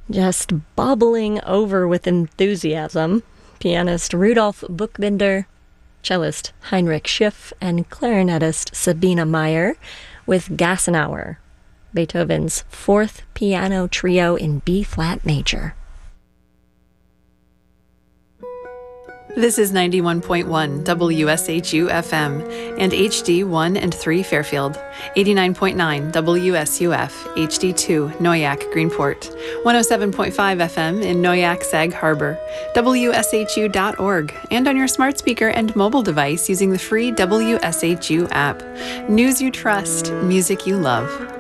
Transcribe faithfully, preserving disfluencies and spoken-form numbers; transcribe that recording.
Just bubbling over with enthusiasm, pianist Rudolf Buchbinder, cellist Heinrich Schiff, and clarinetist Sabina Meyer with Gassenauer, Beethoven's fourth piano trio in B-flat major. This is ninety-one point one W S H U F M and H D one and three Fairfield, eighty-nine point nine W S U F, H D two Noyak Greenport, one oh seven point five F M in Noyak Sag Harbor, W S H U dot org, and on your smart speaker and mobile device using the free W S H U app. News you trust, music you love.